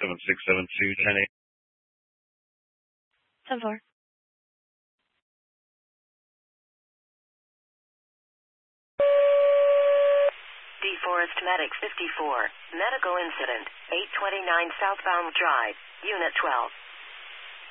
7672 10-4. DeForest Medic 54. Medical incident. 829 Southbound Drive. Unit 12.